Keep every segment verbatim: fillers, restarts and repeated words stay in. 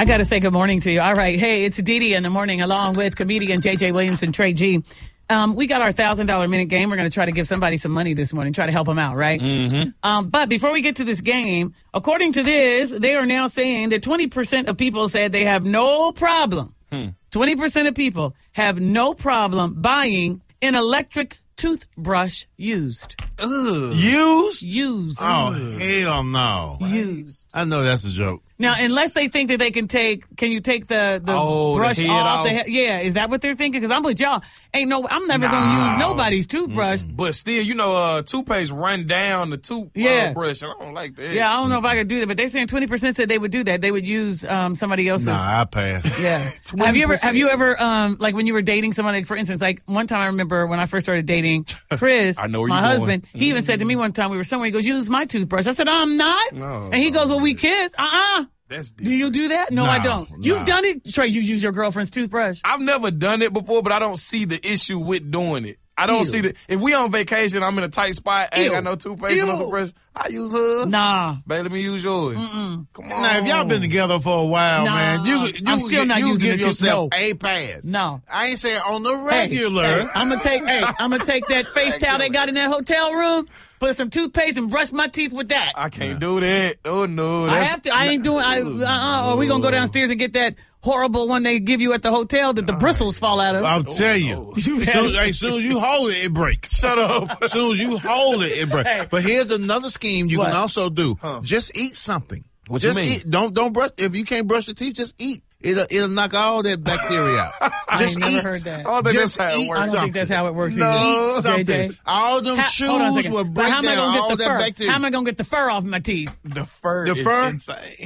I got to say good morning to you. All right. Hey, it's Dee Dee in the morning along with comedian J J Williams and Trey G. Um, we got our one thousand dollars minute game. We're going to try to give somebody some money this morning, try to help them out, right? Mm-hmm. Um, but before we get to this game, according to this, they are now saying that twenty percent of people said they have no problem. Hmm. twenty percent of people have no problem buying an electric toothbrush used. Ugh. Used? Used. Oh, hell no. Used. I know that's a joke. Now, unless they think that they can take, can you take the, the Oh, the brush head off off? the head? Yeah, is that what they're thinking? Because I'm with y'all. Ain't no, I'm never going to No. use nobody's toothbrush. But still, you know, uh, toothpaste run down the toothbrush. Yeah. Uh, brush, and I don't like that. Yeah, I don't know if I could do that, but they're saying twenty percent said they would do that. They would use um, somebody else's. Nah, I pass. Yeah. Have you ever, have you ever, um, like when you were dating someone, like for instance, like one time I remember when I first started dating Chris, I know where my you're going. husband, he even said to me one time, we were somewhere, he goes, use my toothbrush. I said, I'm not. No. And he goes, well, we kiss. Uh-uh. That's Do you different. do that? No, No, I don't. You've no. done it? Trey, you use your girlfriend's toothbrush? I've never done it before, but I don't see the issue with doing it. I don't Ew. see the. If we on vacation, I'm in a tight spot, ain't Ew. got no toothpaste and no Ew. toothbrush, I use hers. Nah. Baby, let me use yours. Come on. Now, if y'all been together for a while, Nah, man, you, you, I'm still not you using give the tooth- yourself no. a pass. No. I ain't saying on the Hey, regular. hey, I'm gonna take. Hey, I'm gonna take that face towel they got in that hotel room, put some toothpaste, and brush my teeth with that. I can't do that. Oh, no. I That's, have to. I ain't doing. I. Uh. Or we gonna go downstairs and get that horrible one they give you at the hotel that the bristles fall out of. I'll tell you. You've As had soon, it. hey, soon as you hold it, it breaks. Shut up. As soon as you hold it, it breaks. Hey. But here's another scheme you What? can also do. Just eat something. What you just mean? eat. Don't don't brush. If you can't brush your teeth, just eat. It'll it'll knock all that bacteria out. I Just ain't never eat. heard that. I don't think Just that's how it eat works. I don't think that's how it works. No. either. Eat something. J J. All them How- shoes hold on a second. will But break how am I down gonna all get the that fur? bacteria. How am I gonna get the fur off my teeth? The fur The is fur? insane.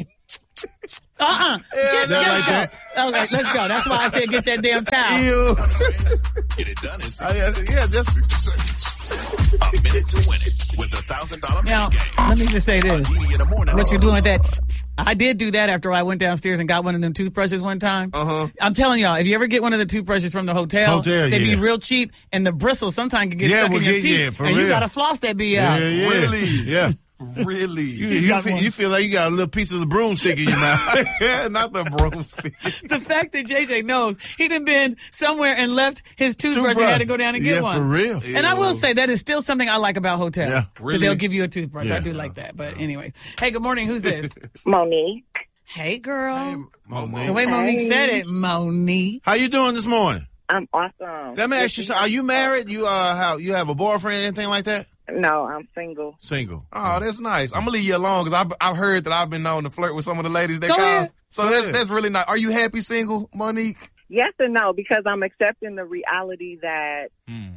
Uh-uh. Get, that let's like go. that? Okay, let's go. That's why I said get that damn towel. Ew. Get it done in Oh, yeah, sixty yeah, just seconds. A minute to win it with a thousand dollar Now, minute game. let me just say this. Dee Dee in the morning. What you doing with that? I did do that after I went downstairs and got one of them toothbrushes one time. Uh-huh. I'm telling y'all, if you ever get one of the toothbrushes from the hotel, Hotel, they be yeah. real cheap, and the bristles sometimes can get Yeah, stuck will in your get- teeth, yeah, for and you real. gotta floss that B Yeah, out. yeah. Really? Yeah. really. You, You you, got feel, one. you feel like you got a little piece of the broomstick in your mouth. Yeah, not the broomstick. The fact that J J knows he done been somewhere and left his toothbrush, and Toothbrush. had to go down and get Yeah, one. for real. And I will say that is still something I like about hotels. Yeah. That Really? they'll give you a toothbrush. I Yeah. do like that. But anyways, hey, good morning. Who's this? Monique. Hey, girl. Monique. The way Monique Hey. said it, Monique. How you doing this morning? I'm awesome. Let me ask you something. Are you married? You uh, how you have a boyfriend, anything like that? No, I'm single. Single. Oh, that's nice. I'm gonna leave you alone because I've I've heard that I've been known to flirt with some of the ladies that Go call. ahead. So Go that's ahead. that's really nice. Are you happy single, Monique? Yes and no, because I'm accepting the reality that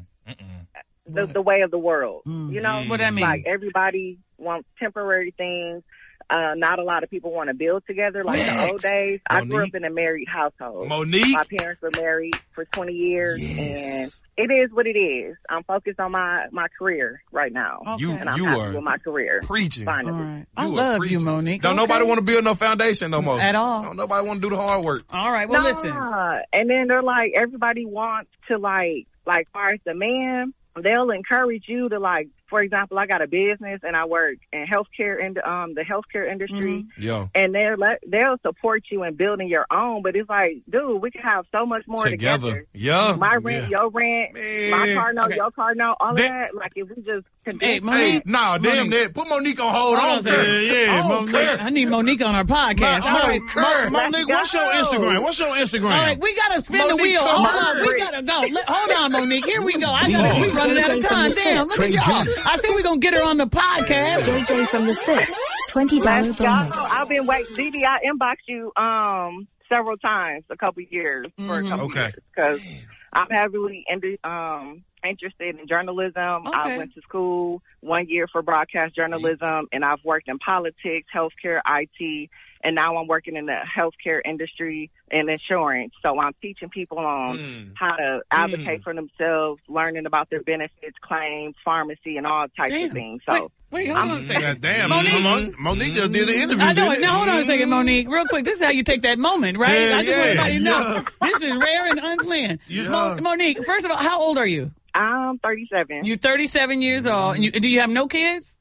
the, the way of the world. Mm. You know, What that mean? like everybody wants temporary things. Uh, not a lot of people want to build together like the old days. I grew Monique. up in a married household. Monique. My parents were married for twenty years, and it is what it is. I'm focused on my, my career right now, Okay. You and I'm you happy are with my career. preaching. All Finally. right. I You are love you, preaching. Monique. Don't Okay. nobody want to build no foundation no more At all. Don't nobody want to do the hard work. All right. Well, Nah. listen. And then they're like, everybody wants to like, like, far as the man, they'll encourage you to like, for example, I got a business and I work in healthcare in um the healthcare industry, Yo, and they're let, they'll support you in building your own. But it's like, dude, we can have so much more together. together. Yeah. My rent, your rent, Man. my car note, Okay. your car note, all of That- that. Like if we just Hey, condense Monique. Hey, nah, damn Monique. that. Put Monique on hold. Hold I on don't a second. care. Yeah, I don't Monique. care. I need Monique on our podcast. All right, Mo- Mo- Monique, what's your go. Instagram? What's your Instagram? All right, we gotta spin the Monique, wheel. come Hold on. on, we gotta go. Let- hold on, Monique. Here we go. I gotta. Oh. We running out of time. Damn, look at y'all. I said we gonna get her on the podcast. J J from the set. twenty dollars Let's go. bonus. I've been waiting. D D, I inboxed you um several times, a couple years for a Mhm. couple Okay. years because I'm heavily into um interested in journalism. Okay. I went to school one year for broadcast journalism, and I've worked in politics, healthcare, I T, and now I'm working in the healthcare industry and insurance. So I'm teaching people on Mm. how to advocate for themselves, learning about their benefits, claims, pharmacy, and all types Damn. of things. Wait, So wait, hold on a second. God damn, Monique. Monique, Monique just did an interview. I know it. didn't Now, hold on a second, Mm-hmm. Monique. Real quick, this is how you take that moment, right? Yeah, I just want yeah, everybody to know. yeah. This is rare and unplanned. Yeah. Mo- Monique, first of all, how old are you? I'm thirty-seven. You're thirty-seven years old. And you, do you have no kids?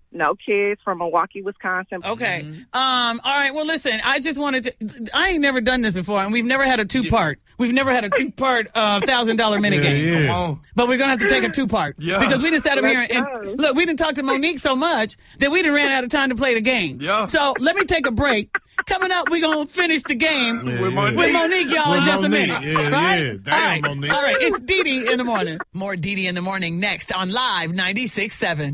no kids from Milwaukee, Wisconsin. Okay. Mm-hmm. Um. All right. Well, listen. I just wanted to. I ain't never done this before, and we've never had a two part. We've never had a two part uh, thousand dollar minute Yeah, game. yeah. Come on. But we're gonna have to take a two part. Yeah. Because we just sat up here and, Let's and go. look. We didn't talk to Monique so much that we didn't ran out of time to play the game. Yeah. So let me take a break. Coming up, we're gonna finish the game Yeah, with, yeah. Monique. with Monique, y'all, in With just Monique. a minute. Yeah, right? yeah. Damn, all right. Monique. All right. It's Dee Dee in the morning. More Dee Dee in the morning next on Live ninety-six point seven.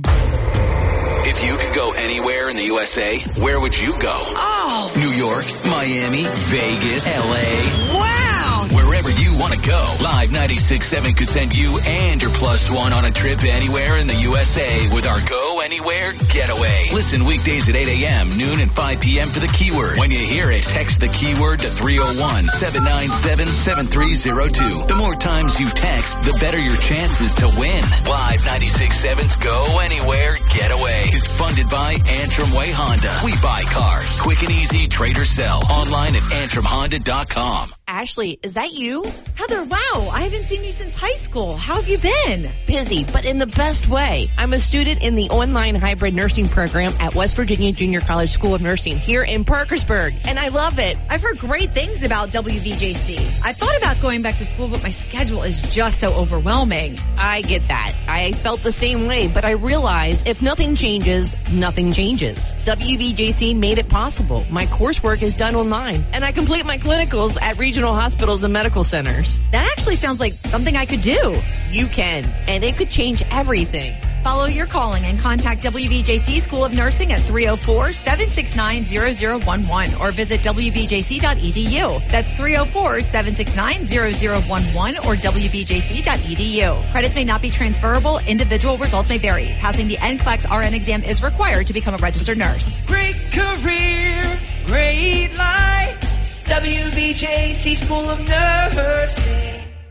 If you could go anywhere in the U S A, where would you go? Oh. New York, Miami, Vegas, L A. Wow. Wherever you want to go, Live ninety-six point seven could send you and your plus one on a trip anywhere in the U S A with our Go Anywhere Getaway. Listen weekdays at eight a.m., noon, and five p.m. for the keyword. When you hear it, text the keyword to three oh one, seven nine seven, seven three oh two. The more times you text, the better your chances to win. Live ninety-six point seven's Go Anywhere Getaway is funded by Antrim Way Honda. We buy cars. Quick and easy, trade or sell. Online at antrim honda dot com. Ashley, is that you? Heather, wow, I haven't seen you since high school. How have you been? Busy, but in the best way. I'm a student in the online hybrid nursing program at West Virginia Junior College School of Nursing here in Parkersburg, and I love it. I've heard great things about W V J C. I thought about going back to school, but my schedule is just so overwhelming. I get that. I felt the same way, but I realize if nothing changes, nothing changes. W V J C made it possible. My coursework is done online, and I complete my clinicals at regional hospitals and medical centers. That actually sounds like something I could do. You can, and it could change everything. Follow your calling and contact W V J C School of Nursing at three oh four, seven six nine, zero zero one one or visit w v j c dot e d u. That's three oh four, seven six nine, zero zero one one or w v j c dot e d u. Credits may not be transferable. Individual results may vary. Passing the N C L E X R N exam is required to become a registered nurse. Great career, great life, W V J C School of Nursing.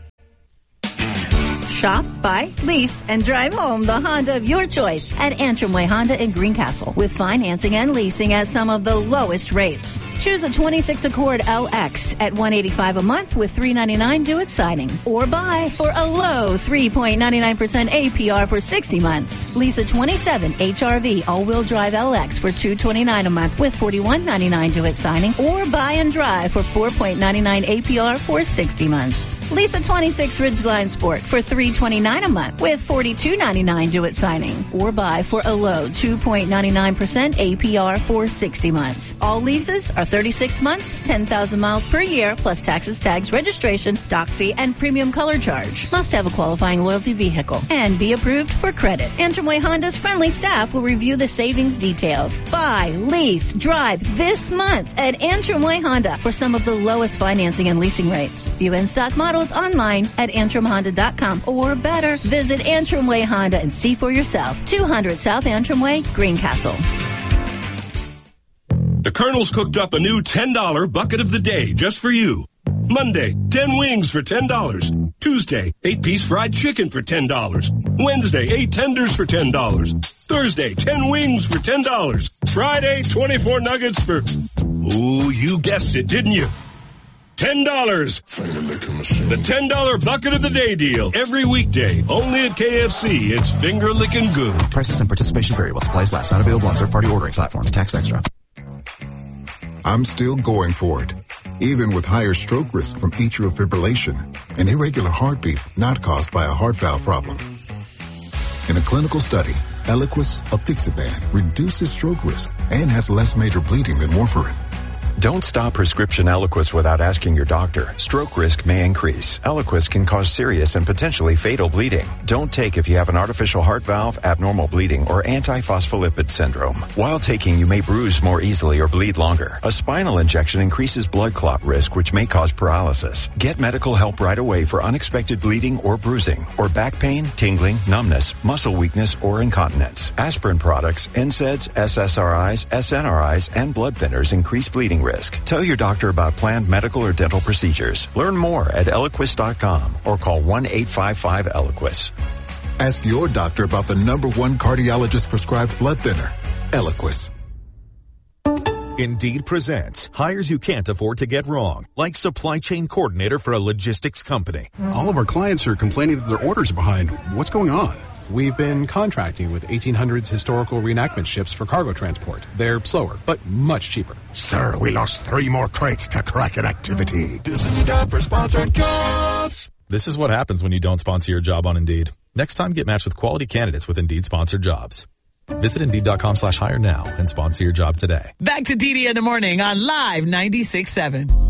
Shop, buy, lease, and drive home the Honda of your choice at Antrim Way Honda in Greencastle with financing and leasing at some of the lowest rates. Choose a twenty-six Accord L X at one hundred eighty-five dollars a month with three hundred ninety-nine dollars due at signing. Or buy for a low three point nine nine percent A P R for sixty months. Lease a twenty-seven H R V all-wheel drive L X for two hundred twenty-nine dollars a month with forty-one ninety-nine due at signing. Or buy and drive for four point nine nine A P R for sixty months. Lease a twenty-six Ridgeline Sport for three hundred twenty-nine dollars a month with forty-two ninety-nine due at signing. Or buy for a low two point nine nine percent A P R for sixty months. All leases are thirty-six months, ten thousand miles per year, plus taxes, tags, registration, dock fee, and premium color charge. Must have a qualifying loyalty vehicle and be approved for credit. Antrim Way Honda's friendly staff will review the savings details. Buy, lease, drive this month at Antrim Way Honda for some of the lowest financing and leasing rates. View in-stock models online at antrim honda dot com or better, visit Antrim Way Honda and see for yourself. two hundred South Antrim Way, Greencastle. The Colonel's cooked up a new ten dollar bucket of the day just for you. Monday, ten wings for ten dollars. Tuesday, eight piece fried chicken for ten dollars. Wednesday, eight tenders for ten dollars. Thursday, ten wings for ten dollars. Friday, twenty-four nuggets for... Ooh, you guessed it, didn't you? ten dollars. The ten dollar bucket of the day deal. Every weekday. Only at K F C. It's finger licking good. Prices and participation vary while supplies last. Not available on third-party ordering platforms. Tax extra. I'm still going for it, even with higher stroke risk from atrial fibrillation, an irregular heartbeat not caused by a heart valve problem. In a clinical study, Eliquis apixaban reduces stroke risk and has less major bleeding than warfarin. Don't stop prescription Eliquis without asking your doctor. Stroke risk may increase. Eliquis can cause serious and potentially fatal bleeding. Don't take if you have an artificial heart valve, abnormal bleeding, or antiphospholipid syndrome. While taking, you may bruise more easily or bleed longer. A spinal injection increases blood clot risk, which may cause paralysis. Get medical help right away for unexpected bleeding or bruising, or back pain, tingling, numbness, muscle weakness, or incontinence. Aspirin products, N SAIDs, S S R Is, S N R Is, and blood thinners increase bleeding risk. Tell your doctor about planned medical or dental procedures. Learn more at eliquis dot com or call one eight five five Eliquis. Ask your doctor about the number one cardiologist prescribed blood thinner, Eliquis. Indeed presents hires you can't afford to get wrong, like supply chain coordinator for a logistics company. All of our clients are complaining that their orders are behind. What's going on? We've been contracting with eighteen hundreds historical reenactment ships for cargo transport. They're slower, but much cheaper. Sir, we lost three more crates to Kraken activity. This is the time for sponsored jobs. This is what happens when you don't sponsor your job on Indeed. Next time, get matched with quality candidates with Indeed sponsored jobs. Visit Indeed.com slash hire now and sponsor your job today. Back to Dee Dee in the morning on Live ninety-six point seven.